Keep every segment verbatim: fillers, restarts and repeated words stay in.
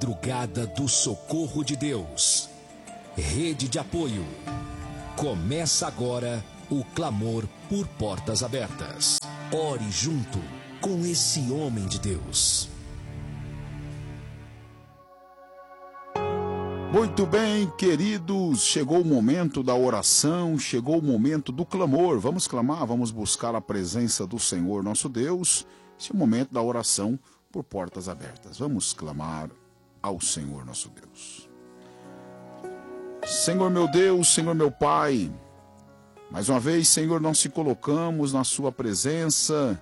Madrugada do Socorro de Deus. Rede de apoio. Começa agora o clamor por portas abertas. Ore junto com esse homem de Deus. Muito bem, queridos, chegou o momento da oração, chegou o momento do clamor. Vamos clamar, vamos buscar a presença do Senhor nosso Deus. Esse é o momento da oração por portas abertas. Vamos clamar ao Senhor nosso Deus. Senhor meu Deus, Senhor meu Pai, mais uma vez, Senhor, nós se colocamos na sua presença,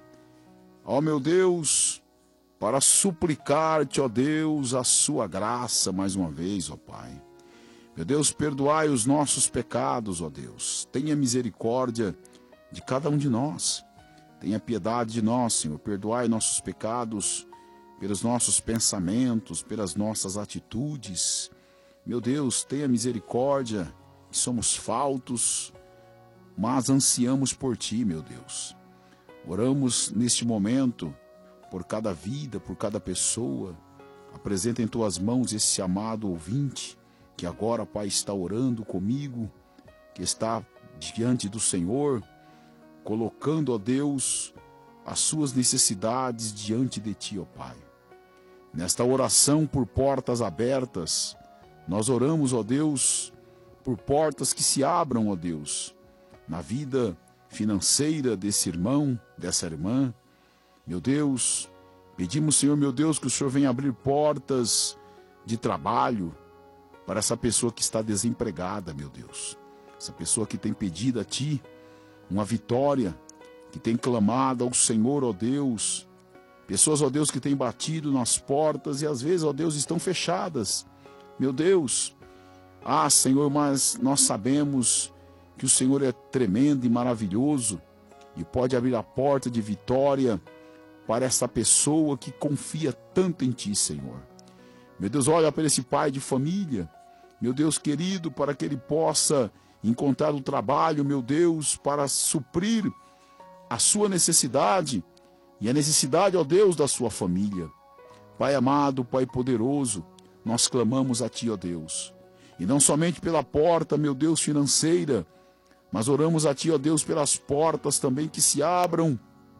ó meu Deus, para suplicar-te, ó Deus, a sua graça mais uma vez, ó Pai. Meu Deus, perdoai os nossos pecados, ó Deus. Tenha misericórdia de cada um de nós. Tenha piedade de nós, Senhor. Perdoai nossos pecados pelos nossos pensamentos, pelas nossas atitudes. Meu Deus, tenha misericórdia, que somos faltos, mas ansiamos por Ti, meu Deus. Oramos neste momento por cada vida, por cada pessoa. Apresenta em Tuas mãos esse amado ouvinte, que agora, Pai, está orando comigo, que está diante do Senhor, colocando, ó Deus, as suas necessidades diante de Ti, ó Pai. Nesta oração por portas abertas, nós oramos, ó Deus, por portas que se abram, ó Deus, na vida financeira desse irmão, dessa irmã. Meu Deus, pedimos, Senhor, meu Deus, que o Senhor venha abrir portas de trabalho para essa pessoa que está desempregada, meu Deus. Essa pessoa que tem pedido a Ti uma vitória, que tem clamado ao Senhor, ó Deus. Pessoas, ó Deus, que têm batido nas portas e às vezes, ó Deus, estão fechadas. Meu Deus, ah, Senhor, mas nós sabemos que o Senhor é tremendo e maravilhoso e pode abrir a porta de vitória para essa pessoa que confia tanto em Ti, Senhor. Meu Deus, olha para esse pai de família, meu Deus querido, para que ele possa encontrar o trabalho, meu Deus, para suprir a sua necessidade e a necessidade, ó Deus, da sua família. Pai amado, Pai poderoso, nós clamamos a Ti, ó Deus. E não somente pela porta, meu Deus, financeira, mas oramos a Ti, ó Deus, pelas portas também que se abram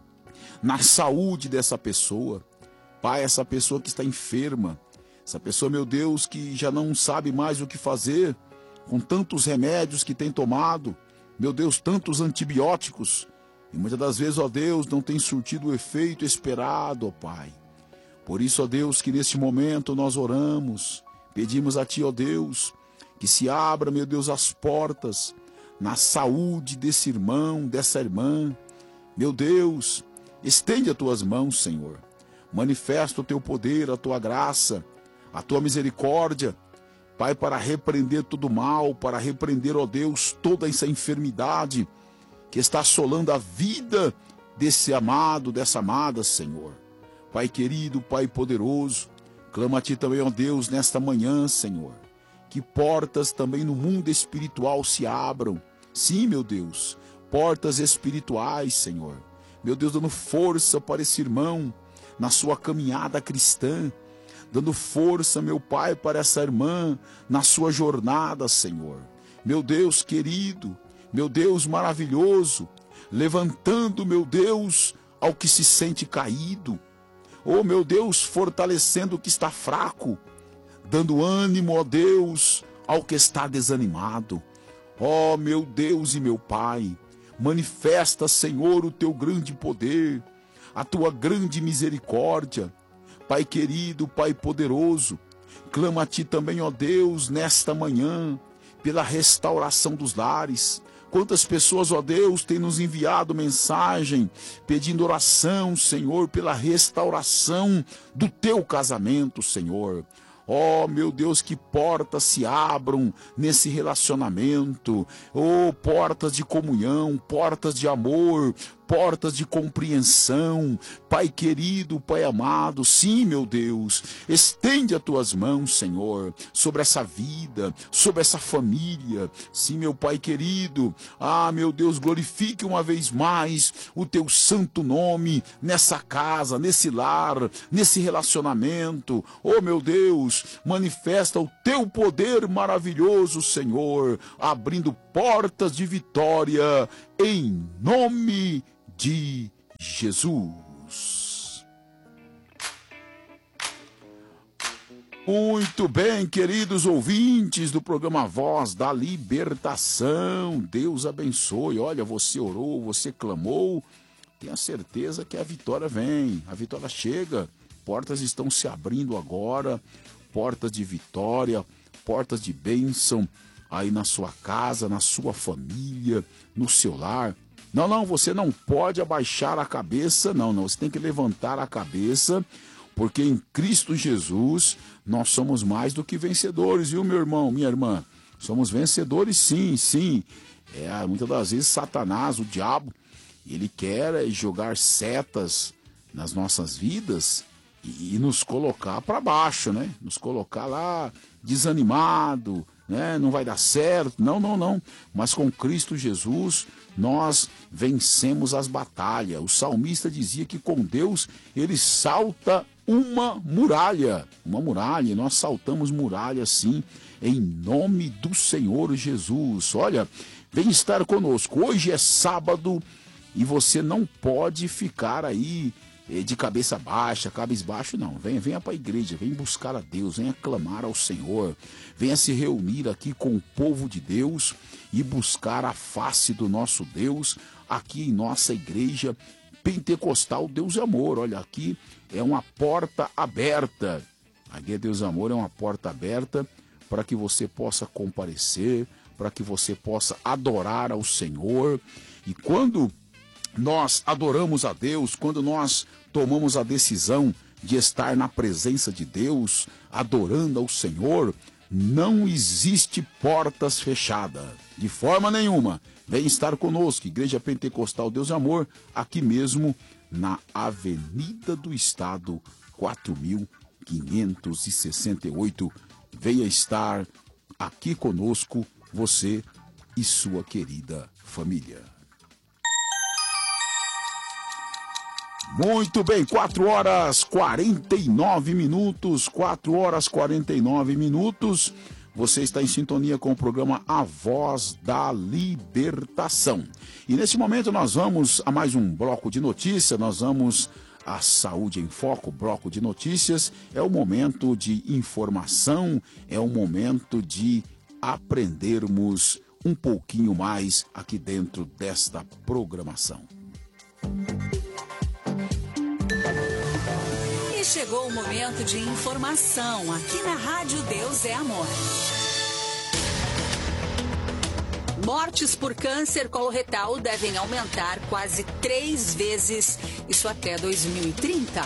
na saúde dessa pessoa. Pai, essa pessoa que está enferma, essa pessoa, meu Deus, que já não sabe mais o que fazer, com tantos remédios que tem tomado, meu Deus, tantos antibióticos, e muitas das vezes, ó Deus, não tem surtido o efeito esperado, ó Pai. Por isso, ó Deus, que neste momento nós oramos, pedimos a Ti, ó Deus, que se abra, meu Deus, as portas na saúde desse irmão, dessa irmã. Meu Deus, estende as Tuas mãos, Senhor. Manifesta o Teu poder, a Tua graça, a Tua misericórdia, Pai, para repreender todo mal, para repreender, ó Deus, toda essa enfermidade que está assolando a vida desse amado, dessa amada, Senhor. Pai querido, Pai poderoso, clamo a Ti também, ó Deus, nesta manhã, Senhor, que portas também no mundo espiritual se abram. Sim, meu Deus, portas espirituais, Senhor. Meu Deus, dando força para esse irmão na sua caminhada cristã, dando força, meu Pai, para essa irmã na sua jornada, Senhor. Meu Deus querido, meu Deus maravilhoso, levantando, meu Deus, ao que se sente caído. Oh, meu Deus, fortalecendo o que está fraco, dando ânimo, ó Deus, ao que está desanimado. Ó, meu Deus e meu Pai, manifesta, Senhor, o Teu grande poder, a Tua grande misericórdia. Pai querido, Pai poderoso, clamo a Ti também, ó Deus, nesta manhã, pela restauração dos lares. Quantas pessoas, ó Deus, têm nos enviado mensagem, pedindo oração, Senhor, pela restauração do Teu casamento, Senhor. Ó, meu Deus, que portas se abram nesse relacionamento. Oh, portas de comunhão, portas de amor, portas de compreensão. Pai querido, Pai amado, sim, meu Deus, estende as tuas mãos, Senhor, sobre essa vida, sobre essa família. Sim, meu Pai querido, ah, meu Deus, glorifique uma vez mais o teu santo nome nessa casa, nesse lar, nesse relacionamento. Oh, meu Deus, manifesta o teu poder maravilhoso, Senhor, abrindo portas de vitória em nome de Jesus. Muito bem, queridos ouvintes do programa Voz da Libertação, Deus abençoe. Olha, você orou, você clamou, tenha certeza que a vitória vem, a vitória chega, portas estão se abrindo agora, portas de vitória, portas de bênção aí na sua casa, na sua família, no seu lar. Não, não, você não pode abaixar a cabeça, não, não, você tem que levantar a cabeça, porque em Cristo Jesus nós somos mais do que vencedores, viu, meu irmão, minha irmã? Somos vencedores, sim, sim. É, muitas das vezes Satanás, o diabo, ele quer jogar setas nas nossas vidas e, e nos colocar para baixo, né? Nos colocar lá desanimado, né? Não vai dar certo. Não, não, não. Mas com Cristo Jesus nós vencemos as batalhas. O salmista dizia que com Deus ele salta uma muralha. Uma muralha. E nós saltamos muralha sim, em nome do Senhor Jesus. Olha, vem estar conosco. Hoje é sábado e você não pode ficar aí de cabeça baixa, cabisbaixo, não. Venha, venha para a igreja, venha buscar a Deus, venha clamar ao Senhor, venha se reunir aqui com o povo de Deus e buscar a face do nosso Deus aqui em nossa igreja pentecostal Deus é Amor. Olha, aqui é uma porta aberta. A Igreja Deus é Amor é uma porta aberta para que você possa comparecer, para que você possa adorar ao Senhor. E quando nós adoramos a Deus, quando nós tomamos a decisão de estar na presença de Deus, adorando ao Senhor, não existe portas fechadas, de forma nenhuma. Vem estar conosco, Igreja Pentecostal Deus é Amor, aqui mesmo na Avenida do Estado, quatro mil quinhentos e sessenta e oito. Venha estar aqui conosco, você e sua querida família. Muito bem, quatro horas e quarenta e nove minutos, quatro horas e quarenta e nove minutos. Você está em sintonia com o programa A Voz da Libertação. E nesse momento nós vamos a mais um bloco de notícias, nós vamos a Saúde em Foco, bloco de notícias. É o momento de informação, é o momento de aprendermos um pouquinho mais aqui dentro desta programação. Chegou o momento de informação aqui na Rádio Deus é Amor. Mortes por câncer coloretal devem aumentar quase três vezes, isso até dois mil e trinta.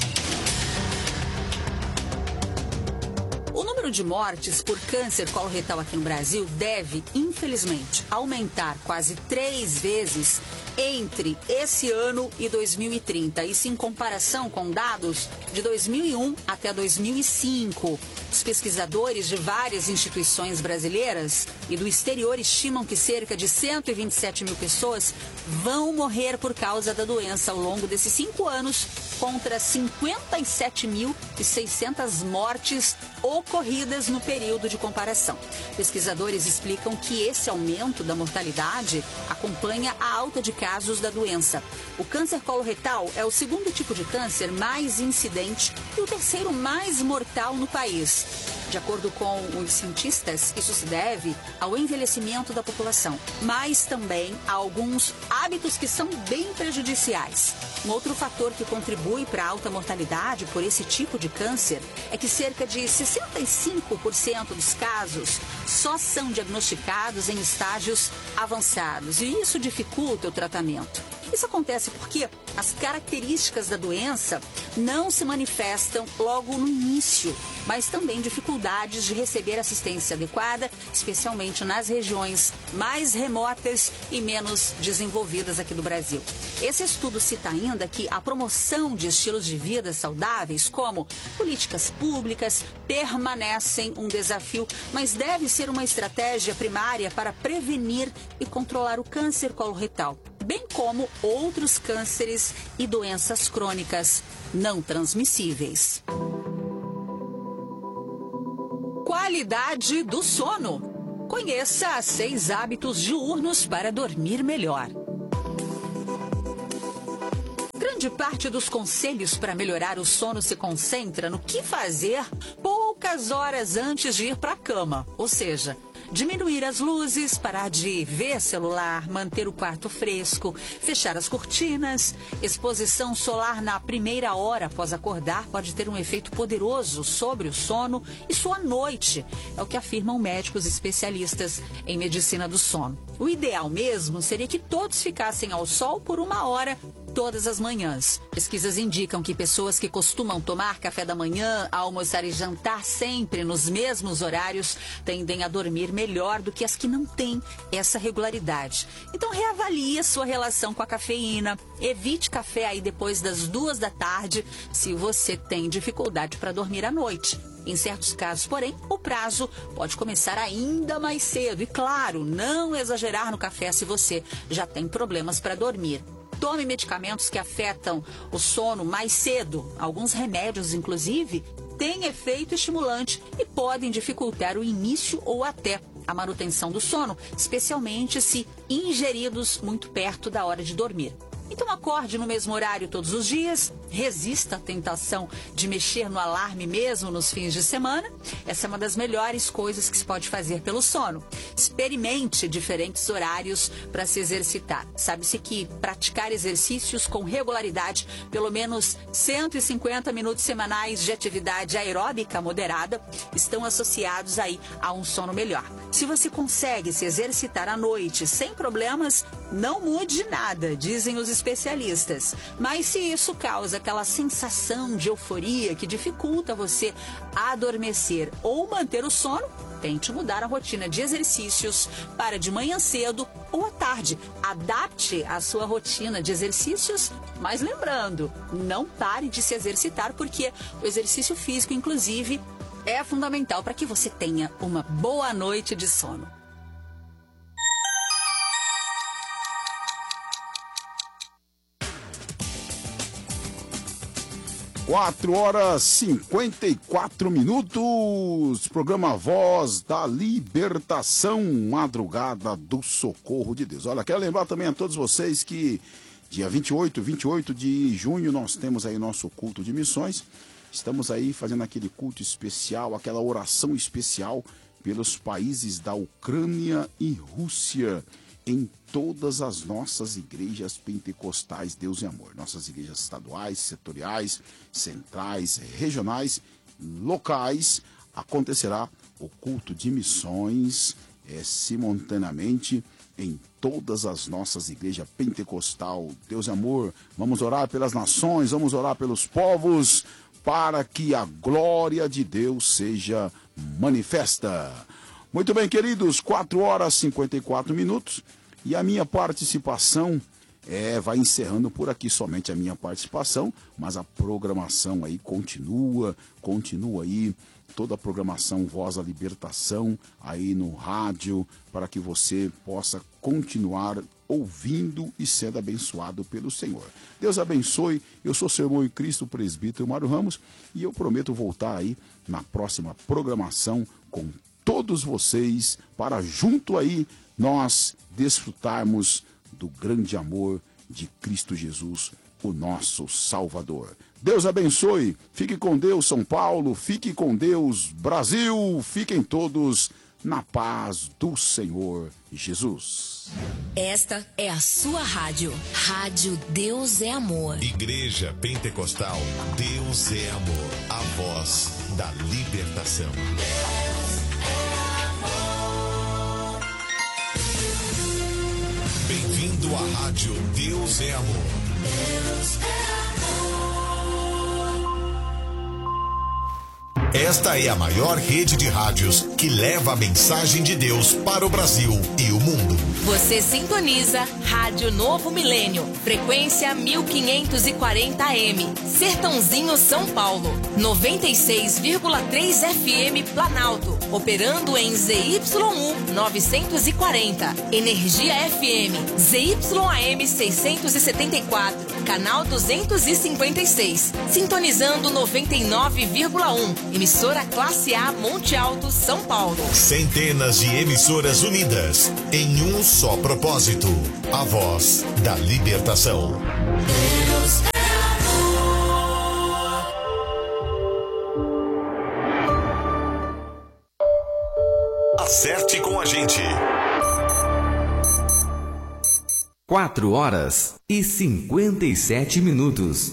O número de mortes por câncer coloretal aqui no Brasil deve, infelizmente, aumentar quase três vezes entre esse ano e dois mil e trinta, isso em comparação com dados de dois mil e um até dois mil e cinco. Os pesquisadores de várias instituições brasileiras e do exterior estimam que cerca de cento e vinte e sete mil pessoas vão morrer por causa da doença ao longo desses cinco anos, contra cinquenta e sete mil e seiscentas mortes ocorridas no período de comparação. Pesquisadores explicam que esse aumento da mortalidade acompanha a alta de casos da doença. O câncer coloretal é o segundo tipo de câncer mais incidente e o terceiro mais mortal no país. De acordo com os cientistas, isso se deve ao envelhecimento da população, mas também a alguns hábitos que são bem prejudiciais. Um outro fator que contribui para a alta mortalidade por esse tipo de câncer é que cerca de sessenta e cinco por cento dos casos só são diagnosticados em estágios avançados, e isso dificulta o tratamento. Isso acontece porque as características da doença não se manifestam logo no início, mas também dificuldades de receber assistência adequada, especialmente nas regiões mais remotas e menos desenvolvidas aqui do Brasil. Esse estudo cita ainda que a promoção de estilos de vida saudáveis, como políticas públicas, permanecem um desafio, mas deve ser uma estratégia primária para prevenir e controlar o câncer coloretal, bem como outros cânceres e doenças crônicas não transmissíveis. Qualidade do sono. Conheça seis hábitos diurnos para dormir melhor. Grande parte dos conselhos para melhorar o sono se concentra no que fazer poucas horas antes de ir para a cama, ou seja, diminuir as luzes, parar de ver celular, manter o quarto fresco, fechar as cortinas. Exposição solar na primeira hora após acordar pode ter um efeito poderoso sobre o sono e sua noite, é o que afirmam médicos especialistas em medicina do sono. O ideal mesmo seria que todos ficassem ao sol por uma hora todas as manhãs. Pesquisas indicam que pessoas que costumam tomar café da manhã, almoçar e jantar sempre nos mesmos horários tendem a dormir melhor do que as que não têm essa regularidade. Então reavalie a sua relação com a cafeína. Evite café aí depois das duas da tarde se você tem dificuldade para dormir à noite. Em certos casos, porém, o prazo pode começar ainda mais cedo. E claro, não exagerar no café se você já tem problemas para dormir. Tome medicamentos que afetam o sono mais cedo. Alguns remédios, inclusive, têm efeito estimulante e podem dificultar o início ou até a manutenção do sono, especialmente se ingeridos muito perto da hora de dormir. Então acorde no mesmo horário todos os dias, resista à tentação de mexer no alarme mesmo nos fins de semana. Essa é uma das melhores coisas que se pode fazer pelo sono. Experimente diferentes horários para se exercitar. Sabe-se que praticar exercícios com regularidade, pelo menos cento e cinquenta minutos semanais de atividade aeróbica moderada, estão associados aí a um sono melhor. Se você consegue se exercitar à noite sem problemas, não mude nada, dizem os especialistas. Mas se isso causa aquela sensação de euforia que dificulta você adormecer ou manter o sono, tente mudar a rotina de exercícios para de manhã cedo ou à tarde. Adapte a sua rotina de exercícios, mas lembrando, não pare de se exercitar, porque o exercício físico, inclusive, é fundamental para que você tenha uma boa noite de sono. Quatro horas e cinquenta e quatro minutos, programa Voz da Libertação, madrugada do socorro de Deus. Olha, quero lembrar também a todos vocês que dia vinte e oito, vinte e oito de junho nós temos aí nosso culto de missões. Estamos aí fazendo aquele culto especial, aquela oração especial pelos países da Ucrânia e Rússia, em todas as nossas igrejas pentecostais Deus e Amor. Nossas igrejas estaduais, setoriais, centrais, regionais, locais, acontecerá o culto de missões é, simultaneamente em todas as nossas igrejas pentecostal Deus e Amor. Vamos orar pelas nações, vamos orar pelos povos, para que a glória de Deus seja manifesta. Muito bem, queridos, quatro horas e cinquenta e quatro minutos, e a minha participação é, vai encerrando por aqui somente a minha participação, mas a programação aí continua, continua aí, toda a programação Voz da Libertação aí no rádio, para que você possa continuar ouvindo e sendo abençoado pelo Senhor. Deus abençoe. Eu sou seu irmão em Cristo, presbítero Mário Ramos, e eu prometo voltar aí na próxima programação com todos vocês, para junto aí nós desfrutarmos do grande amor de Cristo Jesus, o nosso Salvador. Deus abençoe. Fique com Deus, São Paulo. Fique com Deus, Brasil. Fiquem todos na paz do Senhor Jesus. Esta é a sua rádio. Rádio Deus é Amor. Igreja Pentecostal Deus é Amor. A voz da libertação. Deus é amor. Bem-vindo ouvindo a rádio Deus é Amor. Deus é Esta é a maior rede de rádios que leva a mensagem de Deus para o Brasil e o mundo. Você sintoniza Rádio Novo Milênio, frequência mil quinhentos e quarenta A M, Sertãozinho, São Paulo, noventa e seis vírgula três F M Planalto, operando em Z Y U novecentos e quarenta, Energia F M, Z Y A M seiscentos e setenta e quatro, canal duzentos e cinquenta e seis, sintonizando noventa e nove vírgula um, emissora Classe A Monte Alto, São Paulo. Centenas de emissoras unidas em um só propósito: a voz da libertação. Deus é amor. Acerte com a gente. Quatro horas e cinquenta e sete minutos.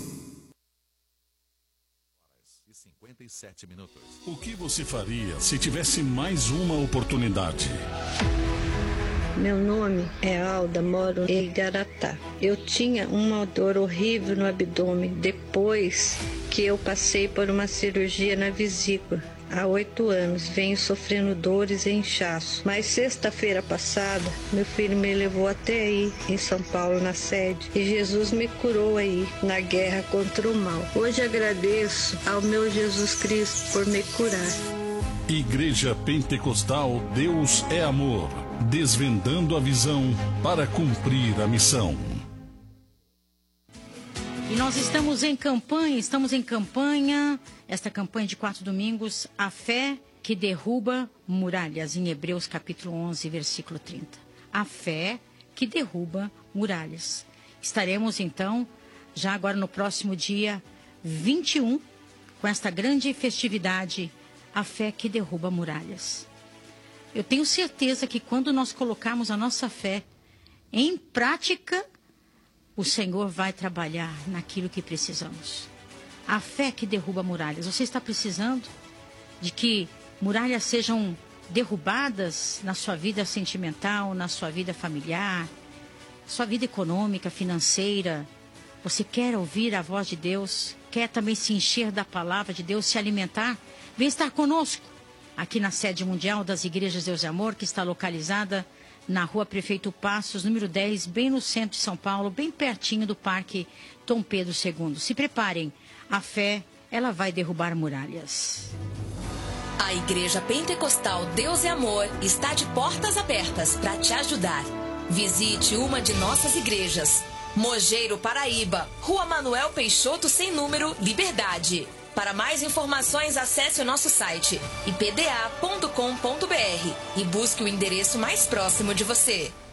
cinquenta e sete minutos. O que você faria se tivesse mais uma oportunidade? Meu nome é Alda, moro em Igaratá. Eu tinha uma dor horrível no abdômen depois que eu passei por uma cirurgia na vesícula. Há oito anos venho sofrendo dores e inchaço. Mas sexta-feira passada, meu filho me levou até aí, em São Paulo, na sede. E Jesus me curou aí, na guerra contra o mal. Hoje agradeço ao meu Jesus Cristo por me curar. Igreja Pentecostal Deus é Amor. Desvendando a visão para cumprir a missão. E nós estamos em campanha, estamos em campanha, esta campanha de quatro domingos, a fé que derruba muralhas, em Hebreus capítulo onze, versículo trinta. A fé que derruba muralhas. Estaremos então, já agora no próximo dia vinte e um, com esta grande festividade, a fé que derruba muralhas. Eu tenho certeza que quando nós colocarmos a nossa fé em prática, o Senhor vai trabalhar naquilo que precisamos. A fé que derruba muralhas. Você está precisando de que muralhas sejam derrubadas na sua vida sentimental, na sua vida familiar, sua vida econômica, financeira. Você quer ouvir a voz de Deus? Quer também se encher da palavra de Deus, se alimentar? Vem estar conosco aqui na sede mundial das Igrejas Deus e Amor, que está localizada na Rua Prefeito Passos, número dez, bem no centro de São Paulo, bem pertinho do Parque Dom Pedro segundo. Se preparem, a fé, ela vai derrubar muralhas. A Igreja Pentecostal Deus é Amor está de portas abertas para te ajudar. Visite uma de nossas igrejas. Mogeiro, Paraíba, Rua Manuel Peixoto, sem número, Liberdade. Para mais informações, acesse o nosso site i p d a ponto com ponto b r e busque o endereço mais próximo de você.